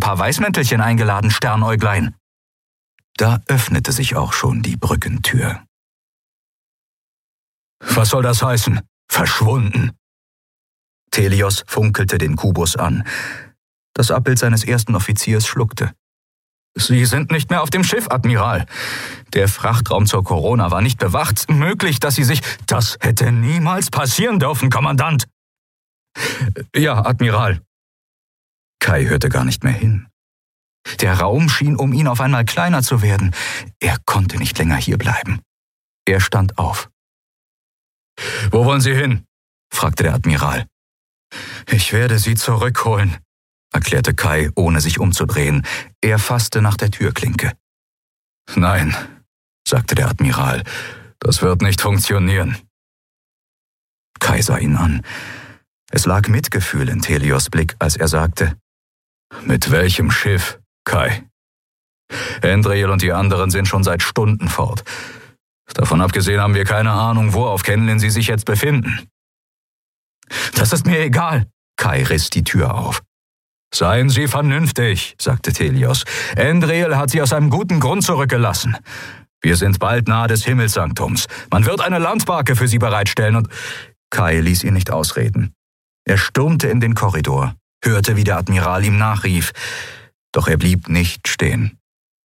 paar Weißmäntelchen eingeladen, Sternäuglein?« Da öffnete sich auch schon die Brückentür. »Was soll das heißen? Verschwunden?« Thelios funkelte den Kubus an. Das Abbild seines ersten Offiziers schluckte. »Sie sind nicht mehr auf dem Schiff, Admiral. Der Frachtraum zur Corona war nicht bewacht. Möglich, dass Sie sich...« »Das hätte niemals passieren dürfen, Kommandant!« »Ja, Admiral.« Kai hörte gar nicht mehr hin. Der Raum schien um ihn auf einmal kleiner zu werden. Er konnte nicht länger hierbleiben. Er stand auf. »Wo wollen Sie hin?« fragte der Admiral. »Ich werde Sie zurückholen«, erklärte Kai, ohne sich umzudrehen. Er fasste nach der Türklinke. »Nein«, sagte der Admiral, »das wird nicht funktionieren.« Kai sah ihn an. Es lag Mitgefühl in Thelios Blick, als er sagte: »Mit welchem Schiff, Kai? Endriel und die anderen sind schon seit Stunden fort. Davon abgesehen haben wir keine Ahnung, wo auf Kenlin sie sich jetzt befinden.« »Das ist mir egal«, Kai riss die Tür auf. »Seien Sie vernünftig«, sagte Thelios. »Endriel hat Sie aus einem guten Grund zurückgelassen. Wir sind bald nahe des Himmelssanktums. Man wird eine Landbarke für Sie bereitstellen und...« Kai ließ ihn nicht ausreden. Er stürmte in den Korridor, hörte, wie der Admiral ihm nachrief. Doch er blieb nicht stehen.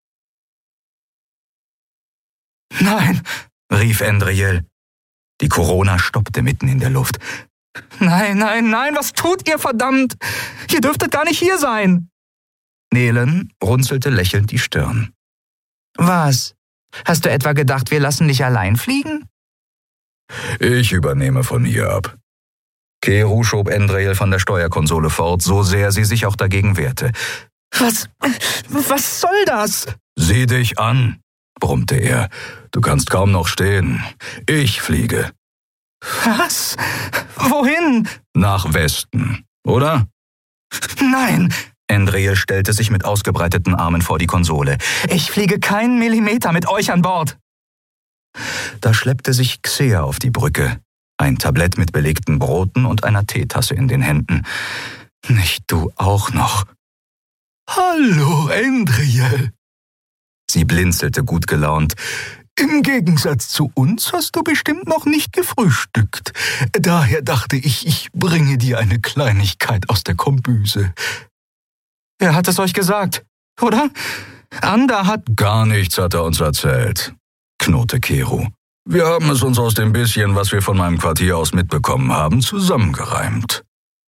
»Nein«, rief Endriel. Die Corona stoppte mitten in der Luft. »Nein, nein, nein, was tut ihr, verdammt? Ihr dürftet gar nicht hier sein!« Nelen runzelte lächelnd die Stirn. »Was? Hast du etwa gedacht, wir lassen dich allein fliegen?« »Ich übernehme von hier ab.« Keru schob Endriel von der Steuerkonsole fort, so sehr sie sich auch dagegen wehrte. Was soll das?« »Sieh dich an«, brummte er. »Du kannst kaum noch stehen. Ich fliege.« »Was? Wohin?« »Nach Westen, oder?« »Nein!« Endriel stellte sich mit ausgebreiteten Armen vor die Konsole. »Ich fliege keinen Millimeter mit euch an Bord!« Da schleppte sich Xea auf die Brücke, ein Tablett mit belegten Broten und einer Teetasse in den Händen. »Nicht du auch noch?« »Hallo, Endriel!« Sie blinzelte gut gelaunt. »Im Gegensatz zu uns hast du bestimmt noch nicht gefrühstückt. Daher dachte ich, ich bringe dir eine Kleinigkeit aus der Kombüse.« »Wer hat es euch gesagt, oder? Anda hat...« »Gar nichts hat er uns erzählt«, knurrte Keru. »Wir haben es uns aus dem bisschen, was wir von meinem Quartier aus mitbekommen haben, zusammengereimt.«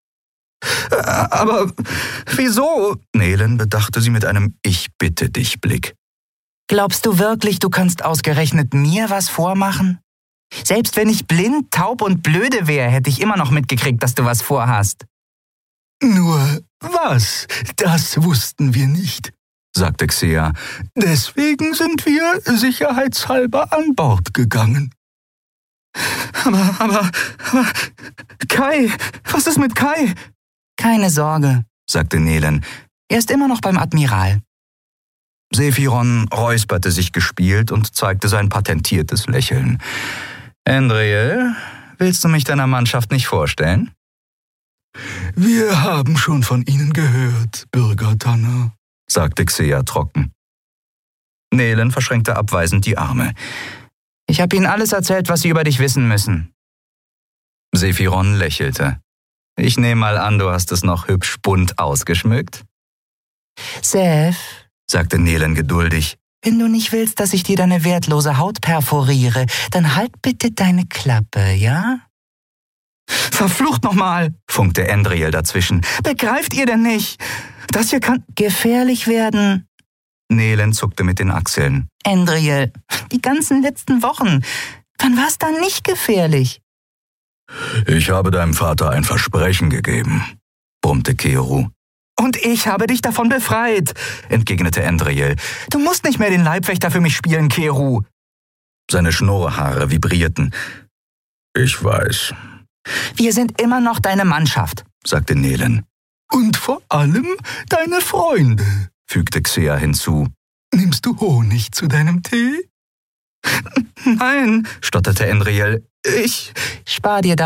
»Aber wieso?« Nelen bedachte sie mit einem Ich-bitte-dich-Blick. »Glaubst du wirklich, du kannst ausgerechnet mir was vormachen? Selbst wenn ich blind, taub und blöde wäre, hätte ich immer noch mitgekriegt, dass du was vorhast.« »Nur was? Das wussten wir nicht«, sagte Xea. »Deswegen sind wir sicherheitshalber an Bord gegangen.« Aber, Kai, was ist mit Kai?« »Keine Sorge«, sagte Nelen. »Er ist immer noch beim Admiral.« Sephiron räusperte sich gespielt und zeigte sein patentiertes Lächeln. »Endriel, willst du mich deiner Mannschaft nicht vorstellen?« »Wir haben schon von Ihnen gehört, Bürger Tanner«, sagte Xea trocken. Nelen verschränkte abweisend die Arme. »Ich habe Ihnen alles erzählt, was Sie über dich wissen müssen.« Sephiron lächelte. »Ich nehme mal an, du hast es noch hübsch bunt ausgeschmückt?« »Seth«, sagte Nelen geduldig, »wenn du nicht willst, dass ich dir deine wertlose Haut perforiere, dann halt bitte deine Klappe, ja?« »Verflucht nochmal«, funkte Endriel dazwischen. »Begreift ihr denn nicht? Das hier kann gefährlich werden.« Nelen zuckte mit den Achseln. »Endriel, die ganzen letzten Wochen, wann war es dann nicht gefährlich?« »Ich habe deinem Vater ein Versprechen gegeben«, brummte Keru. »Und ich habe dich davon befreit«, entgegnete Endriel. »Du musst nicht mehr den Leibwächter für mich spielen, Keru.« Seine Schnurrhaare vibrierten. »Ich weiß.« »Wir sind immer noch deine Mannschaft«, sagte Nelen. »Und vor allem deine Freunde«, fügte Xea hinzu. »Nimmst du Honig zu deinem Tee?« »Nein«, stotterte Endriel. »Ich...« »Spar dir das«,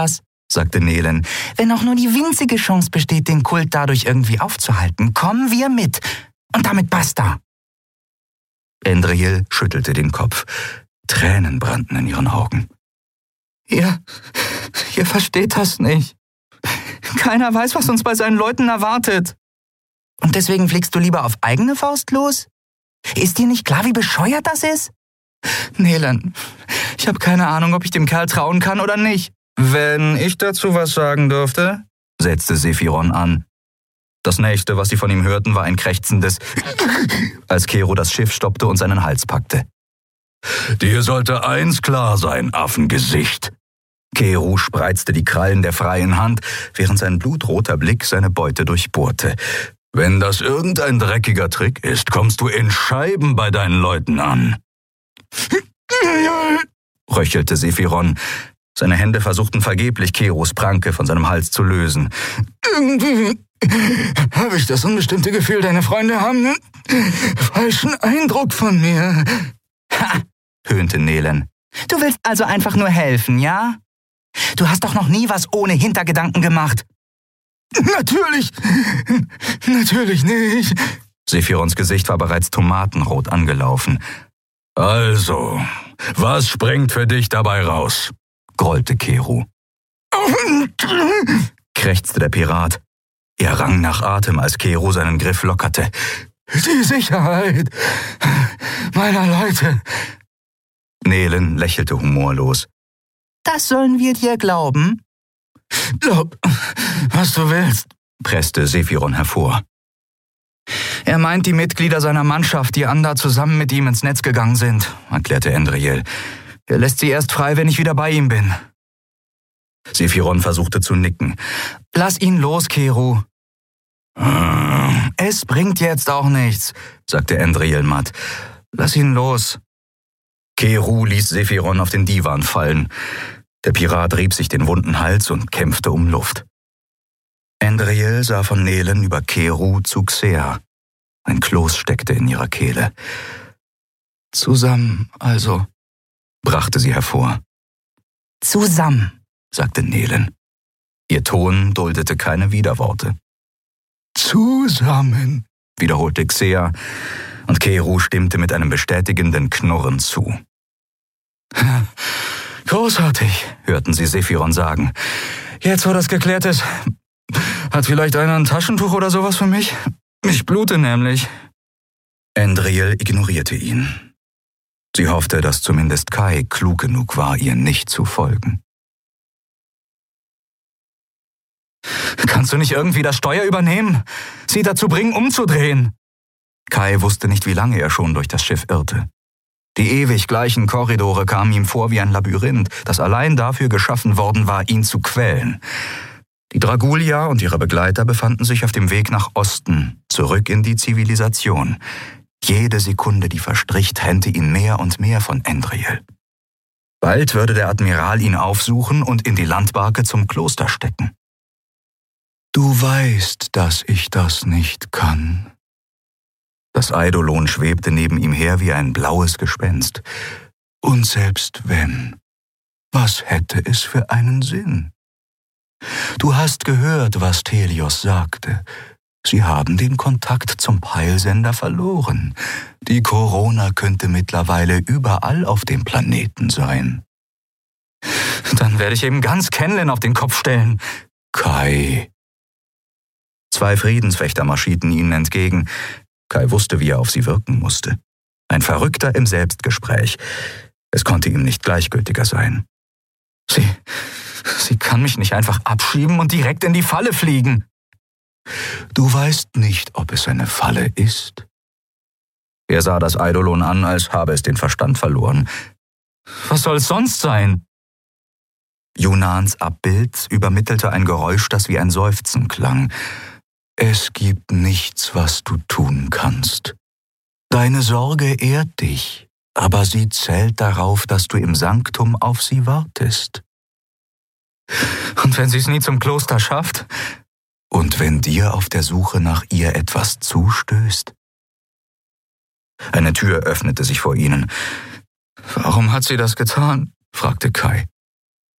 sagte Nelen. »Wenn auch nur die winzige Chance besteht, den Kult dadurch irgendwie aufzuhalten, kommen wir mit. Und damit basta.« Endriel schüttelte den Kopf. Tränen brannten in ihren Augen. Ihr versteht das nicht. Keiner weiß, was uns bei seinen Leuten erwartet. Und deswegen fliegst du lieber auf eigene Faust los? Ist dir nicht klar, wie bescheuert das ist? Nelen, ich habe keine Ahnung, ob ich dem Kerl trauen kann oder nicht. Wenn ich dazu was sagen dürfte, setzte Sephiron an. Das nächste, was sie von ihm hörten, war ein krächzendes als Kero das Schiff stoppte und seinen Hals packte. »Dir sollte eins klar sein, Affengesicht.« Kero spreizte die Krallen der freien Hand, während sein blutroter Blick seine Beute durchbohrte. »Wenn das irgendein dreckiger Trick ist, kommst du in Scheiben bei deinen Leuten an.« röchelte Sephiron. Seine Hände versuchten vergeblich, Keros Pranke von seinem Hals zu lösen. »Irgendwie habe ich das unbestimmte Gefühl, deine Freunde haben einen falschen Eindruck von mir.« »Ha«, höhnte Nelen. »Du willst also einfach nur helfen, ja? Du hast doch noch nie was ohne Hintergedanken gemacht.« »Natürlich nicht.« Sephirons Gesicht war bereits tomatenrot angelaufen. »Also, was springt für dich dabei raus?« grollte Kero. Krächzte der Pirat. Er rang nach Atem, als Kero seinen Griff lockerte. »Die Sicherheit meiner Leute.« Nelen lächelte humorlos. »Das sollen wir dir glauben?« »Glaub, was du willst«, presste Sephiron hervor. »Er meint die Mitglieder seiner Mannschaft, die Anda zusammen mit ihm ins Netz gegangen sind«, erklärte Endriel. »Er lässt sie erst frei, wenn ich wieder bei ihm bin.« Sephiron versuchte zu nicken. »Lass ihn los, Kero.« »Es bringt jetzt auch nichts«, sagte Endriel matt. »Lass ihn los.« Kero ließ Sephiron auf den Divan fallen. Der Pirat rieb sich den wunden Hals und kämpfte um Luft. Endriel sah von Nelen über Kero zu Xea. Ein Kloß steckte in ihrer Kehle. »Zusammen, also«, brachte sie hervor. »Zusammen«, sagte Nelen. Ihr Ton duldete keine Widerworte. »Zusammen«, wiederholte Xea, und Kero stimmte mit einem bestätigenden Knurren zu. »Großartig«, hörten sie Sephiron sagen. »Jetzt, wo das geklärt ist, hat vielleicht einer ein Taschentuch oder sowas für mich? Ich blute nämlich.« Endriel ignorierte ihn. Sie hoffte, dass zumindest Kai klug genug war, ihr nicht zu folgen. »Kannst du nicht irgendwie das Steuer übernehmen? Sie dazu bringen, umzudrehen?« Kai wusste nicht, wie lange er schon durch das Schiff irrte. Die ewig gleichen Korridore kamen ihm vor wie ein Labyrinth, das allein dafür geschaffen worden war, ihn zu quälen. Die Dragulia und ihre Begleiter befanden sich auf dem Weg nach Osten, zurück in die Zivilisation. Jede Sekunde, die verstrich, trennte ihn mehr und mehr von Endriel. Bald würde der Admiral ihn aufsuchen und in die Landbarke zum Kloster stecken. »Du weißt, dass ich das nicht kann.« Das Eidolon schwebte neben ihm her wie ein blaues Gespenst. »Und selbst wenn, was hätte es für einen Sinn? Du hast gehört, was Telios sagte. Sie haben den Kontakt zum Peilsender verloren. Die Corona könnte mittlerweile überall auf dem Planeten sein.« »Dann werde ich eben ganz Kenlen auf den Kopf stellen.« »Kai.« 2 Friedenswächter marschierten ihnen entgegen. Kai wusste, wie er auf sie wirken musste. Ein Verrückter im Selbstgespräch. Es konnte ihm nicht gleichgültiger sein. Sie kann mich nicht einfach abschieben und direkt in die Falle fliegen.« »Du weißt nicht, ob es eine Falle ist.« Er sah das Eidolon an, als habe es den Verstand verloren. »Was soll es sonst sein?« Junans Abbild übermittelte ein Geräusch, das wie ein Seufzen klang. »Es gibt nichts, was du tun kannst. Deine Sorge ehrt dich, aber sie zählt darauf, dass du im Sanktum auf sie wartest.« »Und wenn sie es nie zum Kloster schafft?« »Und wenn dir auf der Suche nach ihr etwas zustößt?« Eine Tür öffnete sich vor ihnen. »Warum hat sie das getan?« fragte Kai.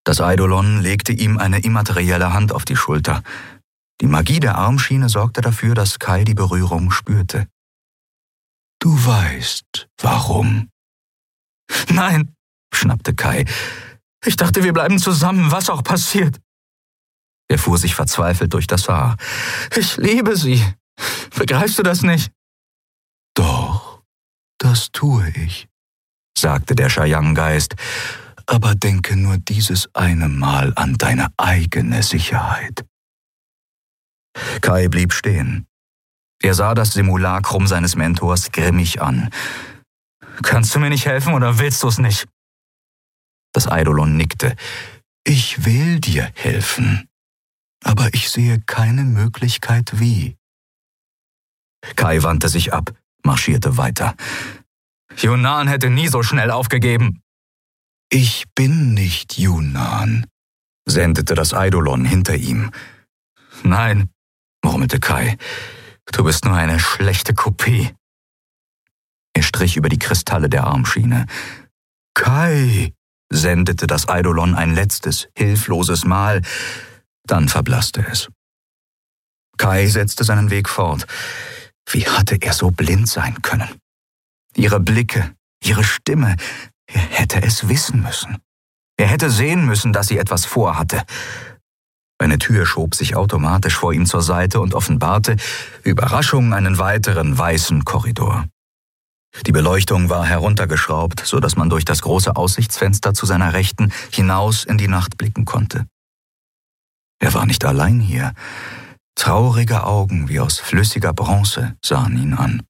Das Eidolon legte ihm eine immaterielle Hand auf die Schulter. Die Magie der Armschiene sorgte dafür, dass Kai die Berührung spürte. »Du weißt, warum?« »Nein«, schnappte Kai. »Ich dachte, wir bleiben zusammen, was auch passiert.« Er fuhr sich verzweifelt durch das Haar. »Ich liebe sie. Begreifst du das nicht?« »Doch, das tue ich«, sagte der Shaiyang-Geist, »aber denke nur dieses eine Mal an deine eigene Sicherheit.« Kai blieb stehen. Er sah das Simulacrum seines Mentors grimmig an. »Kannst du mir nicht helfen oder willst du es nicht?« Das Eidolon nickte. »Ich will dir helfen, aber ich sehe keine Möglichkeit wie.« Kai wandte sich ab, marschierte weiter. »Yunnan hätte nie so schnell aufgegeben.« »Ich bin nicht Yunnan«, sendete das Eidolon hinter ihm. »Nein«, murmelte Kai, »du bist nur eine schlechte Kopie.« Er strich über die Kristalle der Armschiene. »Kai«, sendete das Eidolon ein letztes, hilfloses Mal, dann verblasste es. Kai setzte seinen Weg fort. Wie hatte er so blind sein können? Ihre Blicke, ihre Stimme, er hätte es wissen müssen. Er hätte sehen müssen, dass sie etwas vorhatte. Eine Tür schob sich automatisch vor ihm zur Seite und offenbarte, Überraschung, einen weiteren weißen Korridor. Die Beleuchtung war heruntergeschraubt, so dass man durch das große Aussichtsfenster zu seiner Rechten hinaus in die Nacht blicken konnte. Er war nicht allein hier. Traurige Augen wie aus flüssiger Bronze sahen ihn an.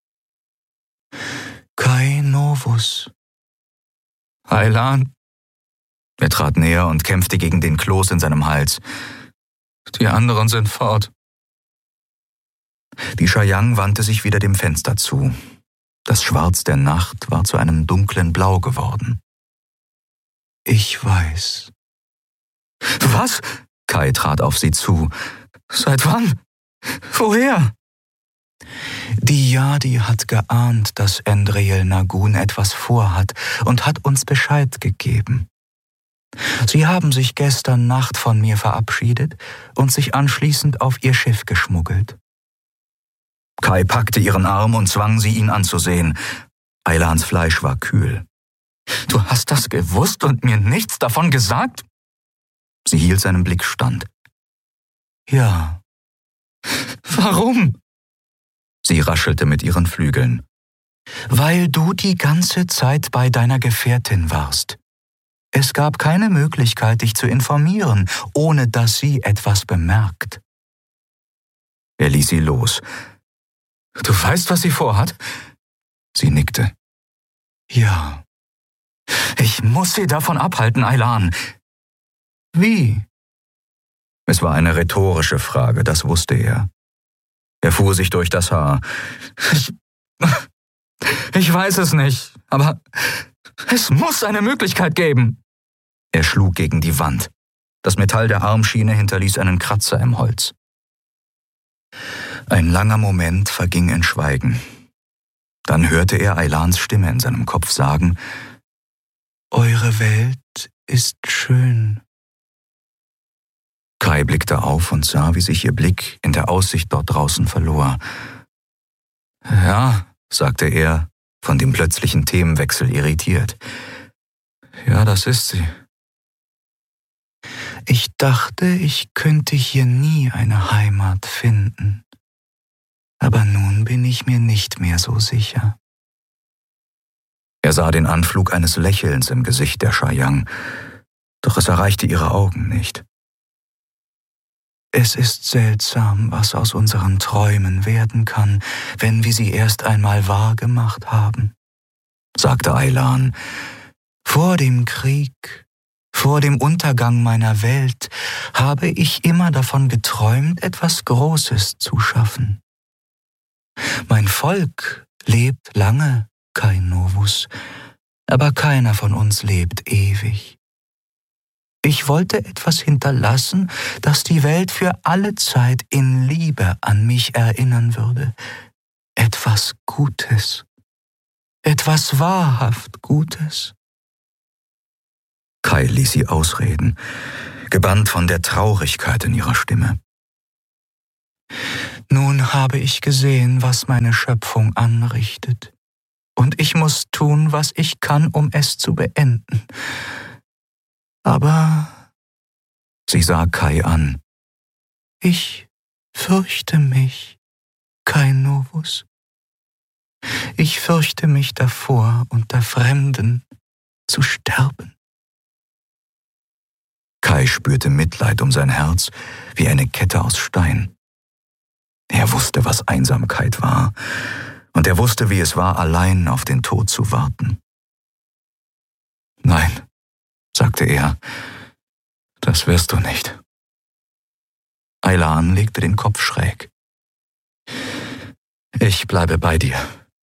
»Kai Novus.« »Aylan.« Er trat näher und kämpfte gegen den Kloß in seinem Hals. »Die anderen sind fort.« Die Shaiyang wandte sich wieder dem Fenster zu. Das Schwarz der Nacht war zu einem dunklen Blau geworden. »Ich weiß.« »Was?« Kai trat auf sie zu. »Seit wann? Woher?« »Die Yadi hat geahnt, dass Endriel Nagun etwas vorhat und hat uns Bescheid gegeben. Sie haben sich gestern Nacht von mir verabschiedet und sich anschließend auf ihr Schiff geschmuggelt.« Kai packte ihren Arm und zwang sie, ihn anzusehen. Aylans Fleisch war kühl. »Du hast das gewusst und mir nichts davon gesagt?« Sie hielt seinen Blick stand. »Ja.« »Warum?« Sie raschelte mit ihren Flügeln. »Weil du die ganze Zeit bei deiner Gefährtin warst. Es gab keine Möglichkeit, dich zu informieren, ohne dass sie etwas bemerkt.« Er ließ sie los. »Du weißt, was sie vorhat?« Sie nickte. »Ja.« »Ich muss sie davon abhalten, Aylan.« »Wie?« Es war eine rhetorische Frage, das wusste er. Er fuhr sich durch das Haar. Ich weiß es nicht, aber es muss eine Möglichkeit geben. Er schlug gegen die Wand. Das Metall der Armschiene hinterließ einen Kratzer im Holz. Ein langer Moment verging in Schweigen. Dann hörte er Aylans Stimme in seinem Kopf sagen: »Eure Welt ist schön.« Kai blickte auf und sah, wie sich ihr Blick in der Aussicht dort draußen verlor. »Ja«, sagte er, von dem plötzlichen Themenwechsel irritiert. »Ja, das ist sie.« »Ich dachte, ich könnte hier nie eine Heimat finden. Aber nun bin ich mir nicht mehr so sicher.« Er sah den Anflug eines Lächelns im Gesicht der Shaiyang, doch es erreichte ihre Augen nicht. »Es ist seltsam, was aus unseren Träumen werden kann, wenn wir sie erst einmal wahr gemacht haben«, sagte Aylan. »Vor dem Krieg, vor dem Untergang meiner Welt, habe ich immer davon geträumt, etwas Großes zu schaffen. Mein Volk lebt lange, Kai Novus, aber keiner von uns lebt ewig. Ich wollte etwas hinterlassen, das die Welt für alle Zeit in Liebe an mich erinnern würde. Etwas Gutes. Etwas wahrhaft Gutes.« Kai ließ sie ausreden, gebannt von der Traurigkeit in ihrer Stimme. Nun habe ich gesehen, was meine Schöpfung anrichtet, und ich muss tun, was ich kann, um es zu beenden. Aber, sie sah Kai an, ich fürchte mich, Kai Novus. Ich fürchte mich davor, unter Fremden zu sterben. Kai spürte Mitleid um sein Herz wie eine Kette aus Stein. Er wusste, was Einsamkeit war, und er wusste, wie es war, allein auf den Tod zu warten. »Nein«, sagte er, »das wirst du nicht.« Aylan legte den Kopf schräg. »Ich bleibe bei dir.«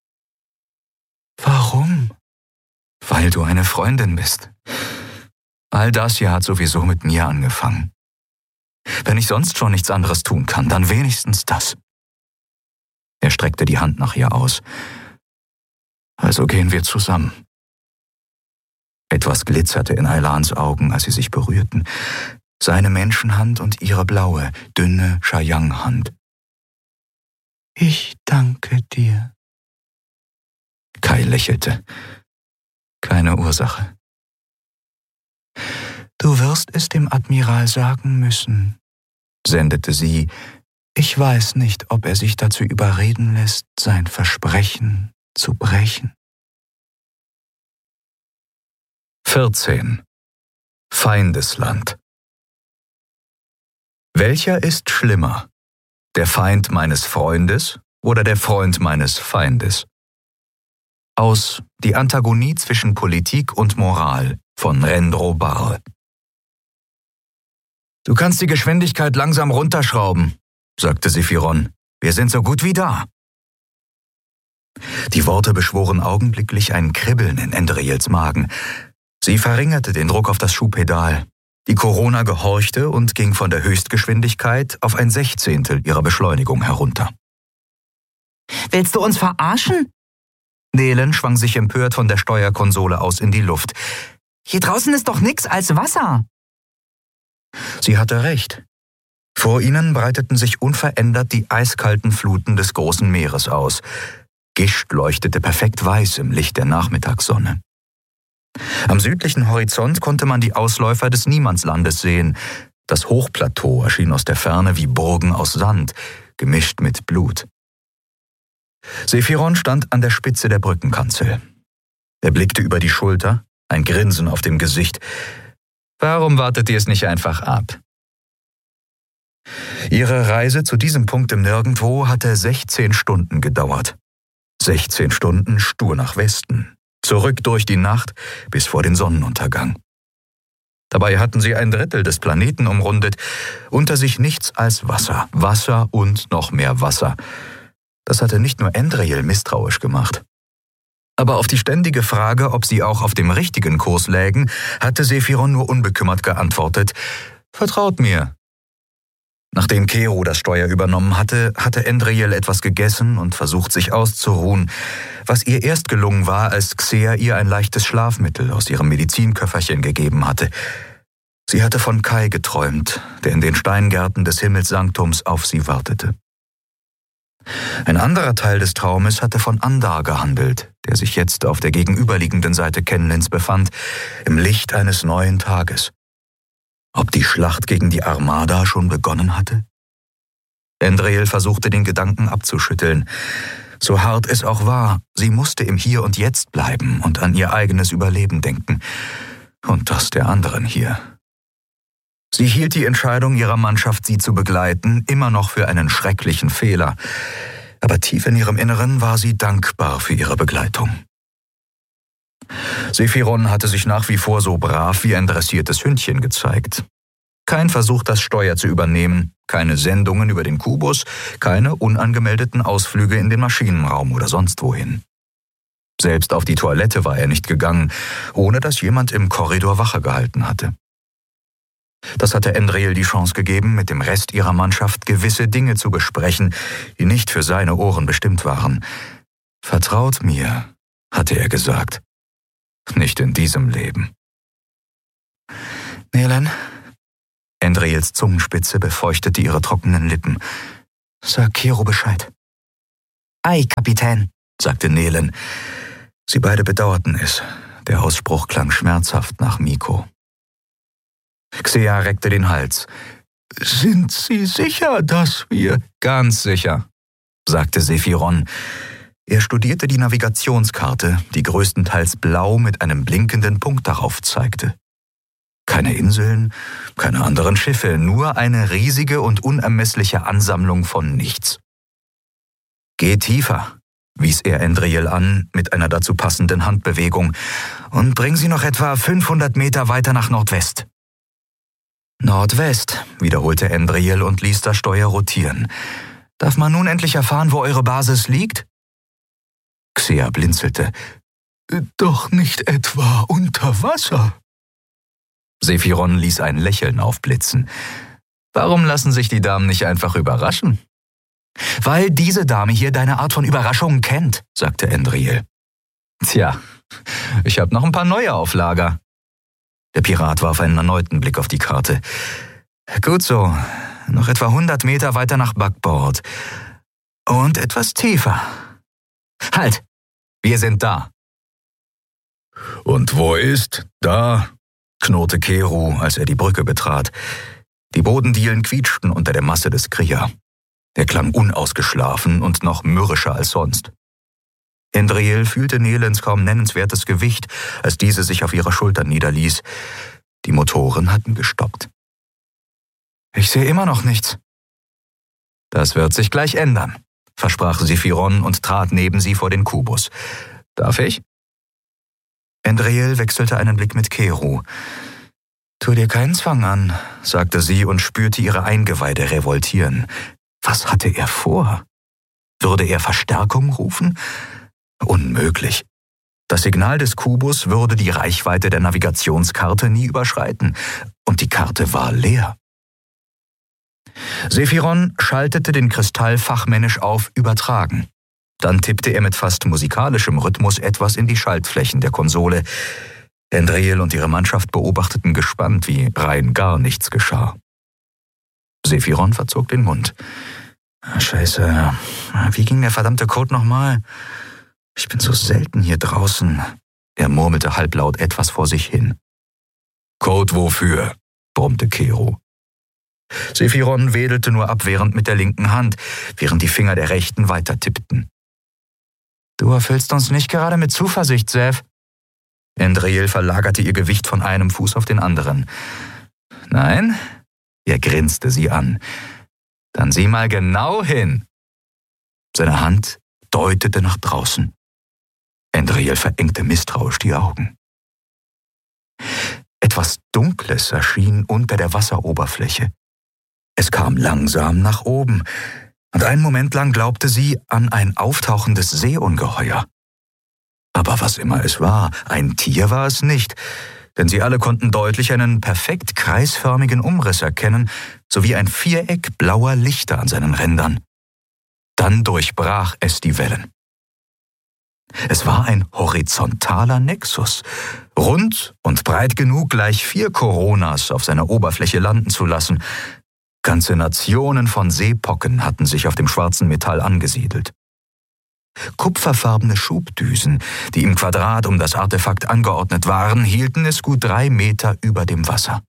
»Warum?« »Weil du eine Freundin bist. All das hier hat sowieso mit mir angefangen. Wenn ich sonst schon nichts anderes tun kann, dann wenigstens das.« Er streckte die Hand nach ihr aus. »Also gehen wir zusammen.« Etwas glitzerte in Aylans Augen, als sie sich berührten. Seine Menschenhand und ihre blaue, dünne Shayang-Hand. »Ich danke dir.« Kai lächelte. »Keine Ursache.« »Du wirst es dem Admiral sagen müssen«, sendete sie. »Ich weiß nicht, ob er sich dazu überreden lässt, sein Versprechen zu brechen.« 14. Feindesland. Welcher ist schlimmer? Der Feind meines Freundes oder der Freund meines Feindes? Aus Die Antagonie zwischen Politik und Moral von Rendro Barl. »Du kannst die Geschwindigkeit langsam runterschrauben«, sagte Sephiron. »Wir sind so gut wie da.« Die Worte beschworen augenblicklich ein Kribbeln in Endriels Magen. Sie verringerte den Druck auf das Schubpedal. Die Corona gehorchte und ging von der Höchstgeschwindigkeit auf 1/16 ihrer Beschleunigung herunter. »Willst du uns verarschen?« Nelen schwang sich empört von der Steuerkonsole aus in die Luft. »Hier draußen ist doch nix als Wasser.« Sie hatte recht. Vor ihnen breiteten sich unverändert die eiskalten Fluten des großen Meeres aus. Gischt leuchtete perfekt weiß im Licht der Nachmittagssonne. Am südlichen Horizont konnte man die Ausläufer des Niemandslandes sehen. Das Hochplateau erschien aus der Ferne wie Burgen aus Sand, gemischt mit Blut. Sephiron stand an der Spitze der Brückenkanzel. Er blickte über die Schulter, ein Grinsen auf dem Gesicht. Warum wartet ihr es nicht einfach ab? Ihre Reise zu diesem Punkt im Nirgendwo hatte 16 Stunden gedauert. 16 Stunden stur nach Westen, zurück durch die Nacht bis vor den Sonnenuntergang. Dabei hatten sie 1/3 des Planeten umrundet, unter sich nichts als Wasser, Wasser und noch mehr Wasser. Das hatte nicht nur Endriel misstrauisch gemacht. Aber auf die ständige Frage, ob sie auch auf dem richtigen Kurs lägen, hatte Sephiron nur unbekümmert geantwortet: »Vertraut mir.« Nachdem Kero das Steuer übernommen hatte, hatte Endriel etwas gegessen und versucht, sich auszuruhen, was ihr erst gelungen war, als Xer ihr ein leichtes Schlafmittel aus ihrem Medizinköfferchen gegeben hatte. Sie hatte von Kai geträumt, der in den Steingärten des Himmelssanktums auf sie wartete. Ein anderer Teil des Traumes hatte von Andar gehandelt, der sich jetzt auf der gegenüberliegenden Seite Kenlins befand, im Licht eines neuen Tages. Ob die Schlacht gegen die Armada schon begonnen hatte? Endriel versuchte, den Gedanken abzuschütteln. So hart es auch war, sie musste im Hier und Jetzt bleiben und an ihr eigenes Überleben denken. Und das der anderen hier. Sie hielt die Entscheidung ihrer Mannschaft, sie zu begleiten, immer noch für einen schrecklichen Fehler. Aber tief in ihrem Inneren war sie dankbar für ihre Begleitung. Sephiron hatte sich nach wie vor so brav wie ein dressiertes Hündchen gezeigt. Kein Versuch, das Steuer zu übernehmen, keine Sendungen über den Kubus, keine unangemeldeten Ausflüge in den Maschinenraum oder sonst wohin. Selbst auf die Toilette war er nicht gegangen, ohne dass jemand im Korridor Wache gehalten hatte. Das hatte Endriel die Chance gegeben, mit dem Rest ihrer Mannschaft gewisse Dinge zu besprechen, die nicht für seine Ohren bestimmt waren. »Vertraut mir«, hatte er gesagt, »nicht in diesem Leben.« Nelen? Endriels Zungenspitze befeuchtete ihre trockenen Lippen. Sag Kero Bescheid. Ei, Kapitän, sagte Nelen. Sie beide bedauerten es. Der Ausspruch klang schmerzhaft nach Miko. Xea reckte den Hals. Sind Sie sicher, dass wir... Ganz sicher, sagte Sephiron. Er studierte die Navigationskarte, die größtenteils blau mit einem blinkenden Punkt darauf zeigte. Keine Inseln, keine anderen Schiffe, nur eine riesige und unermessliche Ansammlung von nichts. Geh tiefer, wies er Endriel an mit einer dazu passenden Handbewegung, und bring sie noch etwa 500 Meter weiter nach Nordwest. Nordwest, wiederholte Endriel und ließ das Steuer rotieren. Darf man nun endlich erfahren, wo eure Basis liegt? Xea blinzelte. Doch nicht etwa unter Wasser. Sephiron ließ ein Lächeln aufblitzen. Warum lassen sich die Damen nicht einfach überraschen? Weil diese Dame hier deine Art von Überraschungen kennt, sagte Endriel. Tja, ich habe noch ein paar neue auf Lager. Der Pirat warf einen erneuten Blick auf die Karte. Gut so, noch etwa 100 Meter weiter nach Backbord. Und etwas tiefer. Halt, wir sind da. Und wo ist da? Knurrte Kero, als er die Brücke betrat. Die Bodendielen quietschten unter der Masse des Kria. Er klang unausgeschlafen und noch mürrischer als sonst. Endriel fühlte Nelens kaum nennenswertes Gewicht, als diese sich auf ihrer Schulter niederließ. Die Motoren hatten gestoppt. Ich sehe immer noch nichts. Das wird sich gleich ändern, versprach Sephiron und trat neben sie vor den Kubus. Darf ich? Endriel wechselte einen Blick mit Kero. Tu dir keinen Zwang an, sagte sie und spürte ihre Eingeweide revoltieren. Was hatte er vor? Würde er Verstärkung rufen? Unmöglich. Das Signal des Kubus würde die Reichweite der Navigationskarte nie überschreiten, und die Karte war leer. Sephiron schaltete den Kristall fachmännisch auf Übertragen. Dann tippte er mit fast musikalischem Rhythmus etwas in die Schaltflächen der Konsole. Endriel und ihre Mannschaft beobachteten gespannt, wie rein gar nichts geschah. Sephiron verzog den Mund. Scheiße, wie ging der verdammte Code nochmal? Ich bin so selten hier draußen. Er murmelte halblaut etwas vor sich hin. Code wofür? Brummte Kero. Sephiron wedelte nur abwehrend mit der linken Hand, während die Finger der rechten weiter tippten. Du erfüllst uns nicht gerade mit Zuversicht, Sev. Endriel verlagerte ihr Gewicht von einem Fuß auf den anderen. Nein? Er grinste sie an. Dann sieh mal genau hin. Seine Hand deutete nach draußen. Endriel verengte misstrauisch die Augen. Etwas Dunkles erschien unter der Wasseroberfläche. Es kam langsam nach oben, und einen Moment lang glaubte sie an ein auftauchendes Seeungeheuer. Aber was immer es war, ein Tier war es nicht, denn sie alle konnten deutlich einen perfekt kreisförmigen Umriss erkennen, sowie ein Viereck blauer Lichter an seinen Rändern. Dann durchbrach es die Wellen. Es war ein horizontaler Nexus, rund und breit genug, gleich 4 Coronas auf seiner Oberfläche landen zu lassen. Ganze Nationen von Seepocken hatten sich auf dem schwarzen Metall angesiedelt. Kupferfarbene Schubdüsen, die im Quadrat um das Artefakt angeordnet waren, hielten es gut 3 Meter über dem Wasser.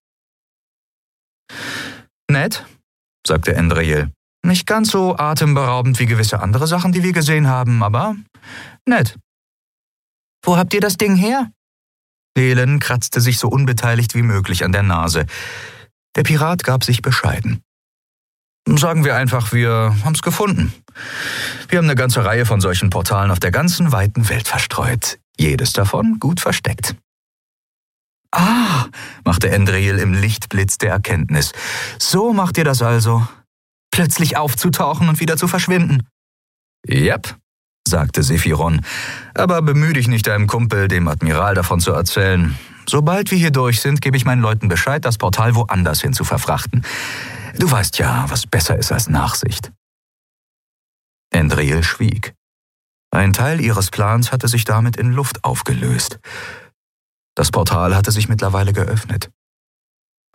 Nett, sagte Endriel. Nicht ganz so atemberaubend wie gewisse andere Sachen, die wir gesehen haben, aber nett. Wo habt ihr das Ding her? Helen kratzte sich so unbeteiligt wie möglich an der Nase. Der Pirat gab sich bescheiden. Sagen wir einfach, wir haben's gefunden. Wir haben eine ganze Reihe von solchen Portalen auf der ganzen weiten Welt verstreut. Jedes davon gut versteckt. Ah, machte Endriel im Lichtblitz der Erkenntnis. So macht ihr das also. Plötzlich aufzutauchen und wieder zu verschwinden. Yep, sagte Sephiron, aber bemühe dich nicht, deinem Kumpel, dem Admiral, davon zu erzählen. Sobald wir hier durch sind, gebe ich meinen Leuten Bescheid, das Portal woanders hin zu verfrachten. Du weißt ja, was besser ist als Nachsicht. Endriel schwieg. Ein Teil ihres Plans hatte sich damit in Luft aufgelöst. Das Portal hatte sich mittlerweile geöffnet.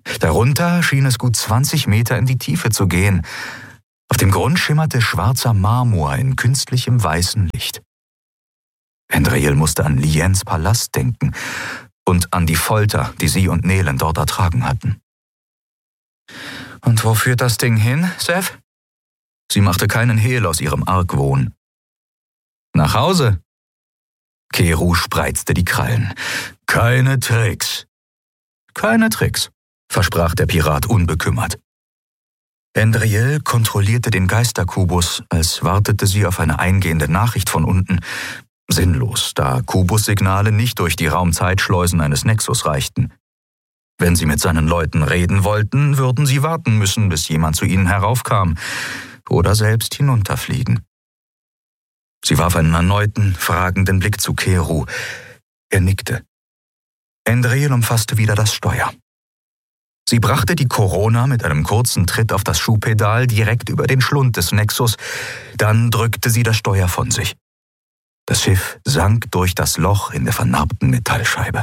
Darunter schien es gut 20 Meter in die Tiefe zu gehen. Auf dem Grund schimmerte schwarzer Marmor in künstlichem weißem Licht. Andriel musste an Liens Palast denken und an die Folter, die sie und Nelen dort ertragen hatten. »Und wo führt das Ding hin, Seth?« Sie machte keinen Hehl aus ihrem Argwohn. »Nach Hause.« Keru spreizte die Krallen. »Keine Tricks.« »Keine Tricks«, versprach der Pirat unbekümmert. Andriel kontrollierte den Geisterkubus, als wartete sie auf eine eingehende Nachricht von unten. Sinnlos, da Kubussignale nicht durch die Raumzeitschleusen eines Nexus reichten. Wenn sie mit seinen Leuten reden wollten, würden sie warten müssen, bis jemand zu ihnen heraufkam oder selbst hinunterfliegen. Sie warf einen erneuten, fragenden Blick zu Keru. Er nickte. Andriel umfasste wieder das Steuer. Sie brachte die Corona mit einem kurzen Tritt auf das Schuhpedal direkt über den Schlund des Nexus, dann drückte sie das Steuer von sich. Das Schiff sank durch das Loch in der vernarbten Metallscheibe.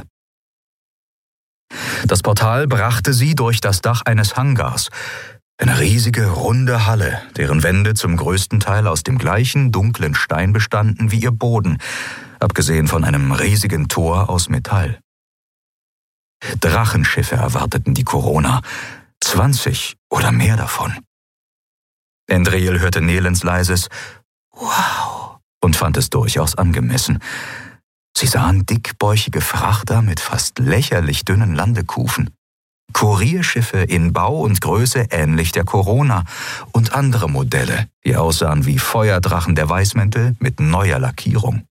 Das Portal brachte sie durch das Dach eines Hangars, eine riesige, runde Halle, deren Wände zum größten Teil aus dem gleichen dunklen Stein bestanden wie ihr Boden, abgesehen von einem riesigen Tor aus Metall. Drachenschiffe erwarteten die Corona, 20 oder mehr davon. Andriel hörte Nelens leises »Wow« und fand es durchaus angemessen. Sie sahen dickbäuchige Frachter mit fast lächerlich dünnen Landekufen, Kurierschiffe in Bau und Größe ähnlich der Corona und andere Modelle, die aussahen wie Feuerdrachen der Weißmäntel mit neuer Lackierung.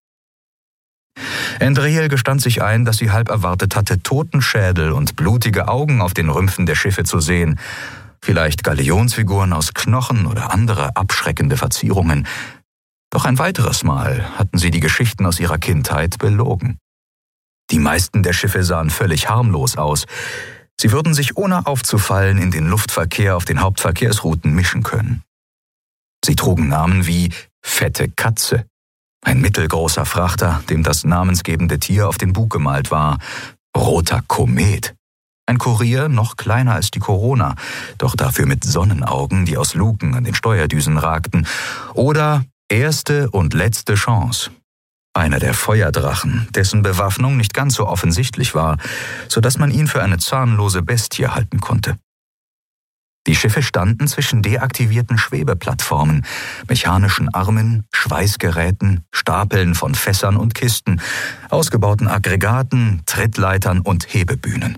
Andriel gestand sich ein, dass sie halb erwartet hatte, Totenschädel und blutige Augen auf den Rümpfen der Schiffe zu sehen, vielleicht Galionsfiguren aus Knochen oder andere abschreckende Verzierungen. Doch ein weiteres Mal hatten sie die Geschichten aus ihrer Kindheit belogen. Die meisten der Schiffe sahen völlig harmlos aus. Sie würden sich ohne aufzufallen in den Luftverkehr auf den Hauptverkehrsrouten mischen können. Sie trugen Namen wie Fette Katze, ein mittelgroßer Frachter, dem das namensgebende Tier auf den Bug gemalt war, Roter Komet, ein Kurier noch kleiner als die Corona, doch dafür mit Sonnenaugen, die aus Luken an den Steuerdüsen ragten, oder Erste und letzte Chance, einer der Feuerdrachen, dessen Bewaffnung nicht ganz so offensichtlich war, sodass man ihn für eine zahnlose Bestie halten konnte. Die Schiffe standen zwischen deaktivierten Schwebeplattformen, mechanischen Armen, Schweißgeräten, Stapeln von Fässern und Kisten, ausgebauten Aggregaten, Trittleitern und Hebebühnen.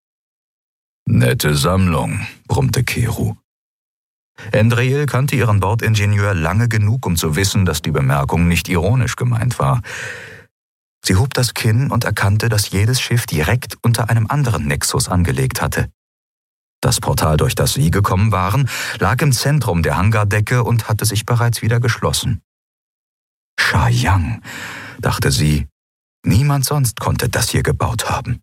»Nette Sammlung«, brummte Keru. Andriel kannte ihren Bordingenieur lange genug, um zu wissen, dass die Bemerkung nicht ironisch gemeint war. Sie hob das Kinn und erkannte, dass jedes Schiff direkt unter einem anderen Nexus angelegt hatte. Das Portal, durch das sie gekommen waren, lag im Zentrum der Hangardecke und hatte sich bereits wieder geschlossen. Sha Yang, dachte sie, niemand sonst konnte das hier gebaut haben.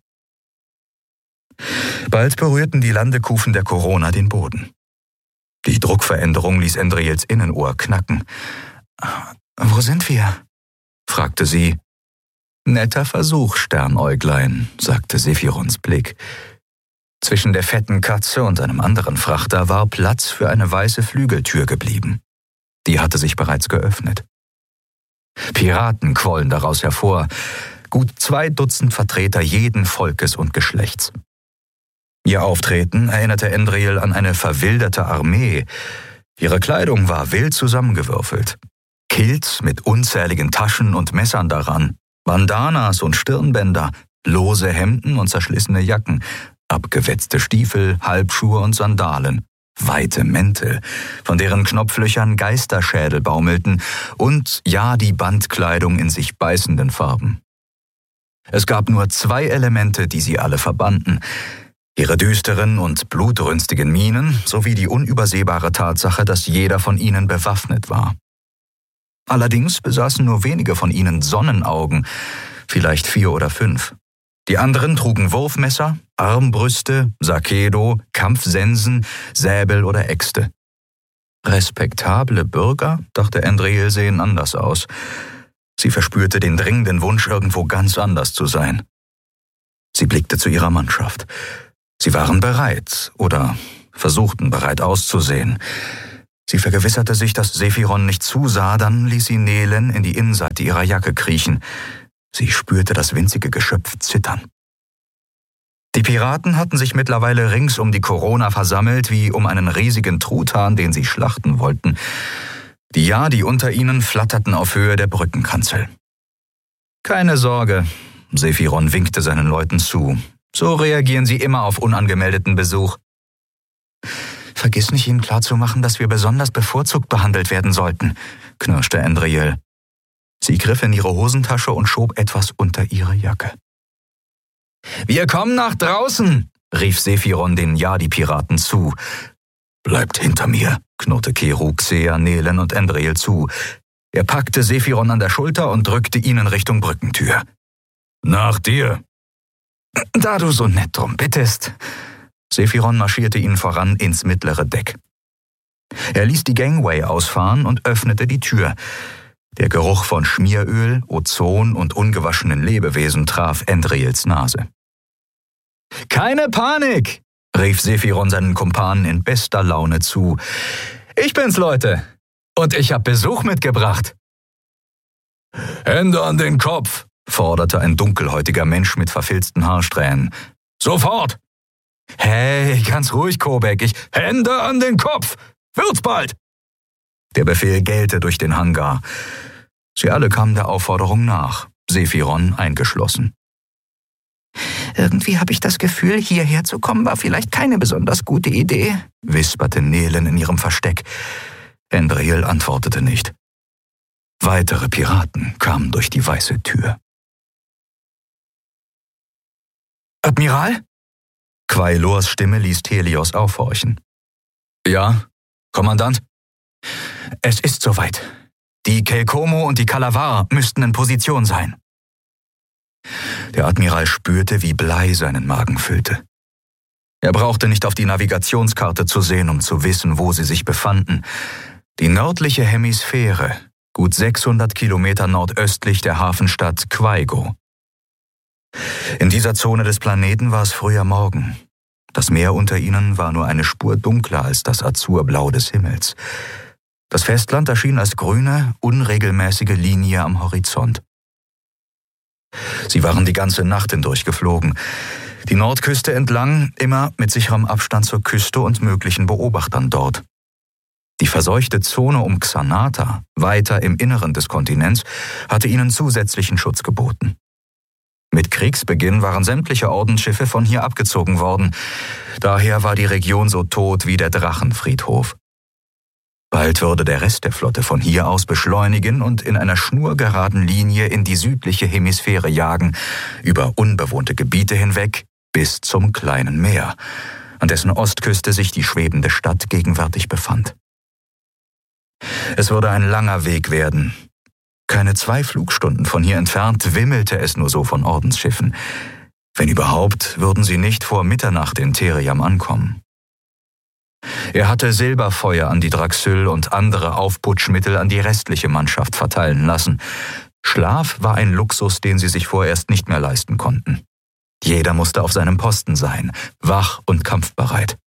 Bald berührten die Landekufen der Corona den Boden. Die Druckveränderung ließ Andriels Innenohr knacken. »Wo sind wir?« fragte sie. »Netter Versuch, Sternäuglein«, sagte Sephirons Blick. Zwischen der fetten Katze und einem anderen Frachter war Platz für eine weiße Flügeltür geblieben. Die hatte sich bereits geöffnet. Piraten quollen daraus hervor, gut 2 Dutzend Vertreter jeden Volkes und Geschlechts. Ihr Auftreten erinnerte Andriel an eine verwilderte Armee. Ihre Kleidung war wild zusammengewürfelt. Kilts mit unzähligen Taschen und Messern daran, Bandanas und Stirnbänder, lose Hemden und zerschlissene Jacken, abgewetzte Stiefel, Halbschuhe und Sandalen, weite Mäntel, von deren Knopflöchern Geisterschädel baumelten und ja die Bandkleidung in sich beißenden Farben. Es gab nur 2 Elemente, die sie alle verbanden: ihre düsteren und blutrünstigen Mienen sowie die unübersehbare Tatsache, dass jeder von ihnen bewaffnet war. Allerdings besaßen nur wenige von ihnen Sonnenaugen, vielleicht 4 oder 5. Die anderen trugen Wurfmesser, Armbrüste, Sakedo, Kampfsensen, Säbel oder Äxte. Respektable Bürger, dachte Andriel, sehen anders aus. Sie verspürte den dringenden Wunsch, irgendwo ganz anders zu sein. Sie blickte zu ihrer Mannschaft. Sie waren bereit oder versuchten bereit auszusehen. Sie vergewisserte sich, dass Sephiron nicht zusah, dann ließ sie Nelen in die Innenseite ihrer Jacke kriechen. Sie spürte das winzige Geschöpf zittern. Die Piraten hatten sich mittlerweile rings um die Corona versammelt, wie um einen riesigen Truthahn, den sie schlachten wollten. Die Yadi unter ihnen flatterten auf Höhe der Brückenkanzel. »Keine Sorge«, Sephiron winkte seinen Leuten zu. »So reagieren sie immer auf unangemeldeten Besuch.« »Vergiss nicht, ihnen klarzumachen, dass wir besonders bevorzugt behandelt werden sollten«, knirschte Endriel. Sie griff in ihre Hosentasche und schob etwas unter ihre Jacke. »Wir kommen nach draußen«, rief Sephiron den Yadi-Piraten zu. »Bleibt hinter mir«, knurrte Keru, Xea, Nelen und Endriel zu. Er packte Sephiron an der Schulter und drückte ihn in Richtung Brückentür. »Nach dir!« »Da du so nett drum bittest.« Sephiron marschierte ihnen voran ins mittlere Deck. Er ließ die Gangway ausfahren und öffnete die Tür. Der Geruch von Schmieröl, Ozon und ungewaschenen Lebewesen traf Endriels Nase. »Keine Panik«, rief Sephiron seinen Kumpanen in bester Laune zu. »Ich bin's, Leute. Und ich hab Besuch mitgebracht.« »Hände an den Kopf«, forderte ein dunkelhäutiger Mensch mit verfilzten Haarsträhnen. »Sofort!« »Hey, ganz ruhig, Kobek, Hände an den Kopf! Wird's bald!« Der Befehl gellte durch den Hangar. Sie alle kamen der Aufforderung nach, Sephiron eingeschlossen. »Irgendwie habe ich das Gefühl, hierher zu kommen war vielleicht keine besonders gute Idee«, wisperte Nelen in ihrem Versteck. Endriel antwortete nicht. Weitere Piraten kamen durch die weiße Tür. »Admiral?« Quailors Stimme ließ Helios aufhorchen. »Ja, Kommandant?« »Es ist soweit. Die Kelkomo und die Kalavar müssten in Position sein.« Der Admiral spürte, wie Blei seinen Magen füllte. Er brauchte nicht auf die Navigationskarte zu sehen, um zu wissen, wo sie sich befanden. Die nördliche Hemisphäre, gut 600 Kilometer nordöstlich der Hafenstadt Quaigo. In dieser Zone des Planeten war es früher Morgen. Das Meer unter ihnen war nur eine Spur dunkler als das Azurblau des Himmels. Das Festland erschien als grüne, unregelmäßige Linie am Horizont. Sie waren die ganze Nacht hindurch geflogen. Die Nordküste entlang, immer mit sicherem Abstand zur Küste und möglichen Beobachtern dort. Die verseuchte Zone um Xanata, weiter im Inneren des Kontinents, hatte ihnen zusätzlichen Schutz geboten. Mit Kriegsbeginn waren sämtliche Ordensschiffe von hier abgezogen worden. Daher war die Region so tot wie der Drachenfriedhof. Bald würde der Rest der Flotte von hier aus beschleunigen und in einer schnurgeraden Linie in die südliche Hemisphäre jagen, über unbewohnte Gebiete hinweg bis zum kleinen Meer, an dessen Ostküste sich die schwebende Stadt gegenwärtig befand. Es würde ein langer Weg werden. Keine 2 Flugstunden von hier entfernt wimmelte es nur so von Ordensschiffen. Wenn überhaupt, würden sie nicht vor Mitternacht in Theriam ankommen. Er hatte Silberfeuer an die Draxyl und andere Aufputschmittel an die restliche Mannschaft verteilen lassen. Schlaf war ein Luxus, den sie sich vorerst nicht mehr leisten konnten. Jeder musste auf seinem Posten sein, wach und kampfbereit.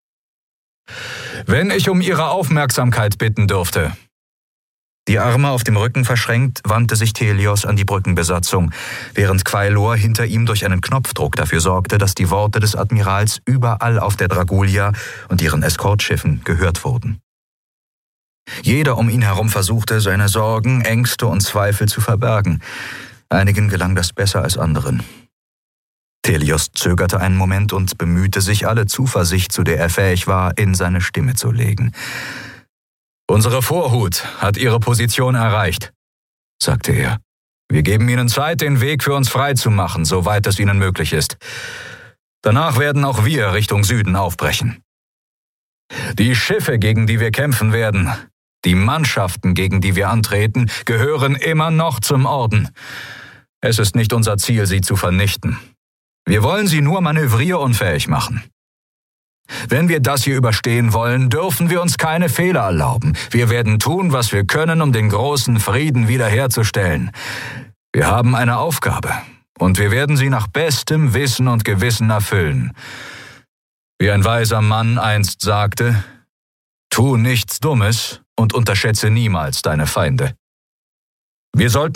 »Wenn ich um Ihre Aufmerksamkeit bitten dürfte.« Die Arme auf dem Rücken verschränkt, wandte sich Helios an die Brückenbesatzung, während Quailor hinter ihm durch einen Knopfdruck dafür sorgte, dass die Worte des Admirals überall auf der Dragulia und ihren Eskortschiffen gehört wurden. Jeder um ihn herum versuchte, seine Sorgen, Ängste und Zweifel zu verbergen. Einigen gelang das besser als anderen. Helios zögerte einen Moment und bemühte sich, alle Zuversicht, zu der er fähig war, in seine Stimme zu legen. »Unsere Vorhut hat ihre Position erreicht«, sagte er. »Wir geben ihnen Zeit, den Weg für uns frei zu machen, soweit es ihnen möglich ist. Danach werden auch wir Richtung Süden aufbrechen. Die Schiffe, gegen die wir kämpfen werden, die Mannschaften, gegen die wir antreten, gehören immer noch zum Orden. Es ist nicht unser Ziel, sie zu vernichten. Wir wollen sie nur manövrierunfähig machen. Wenn wir das hier überstehen wollen, dürfen wir uns keine Fehler erlauben. Wir werden tun, was wir können, um den großen Frieden wiederherzustellen. Wir haben eine Aufgabe, und wir werden sie nach bestem Wissen und Gewissen erfüllen. Wie ein weiser Mann einst sagte, tu nichts Dummes und unterschätze niemals deine Feinde. Wir sollten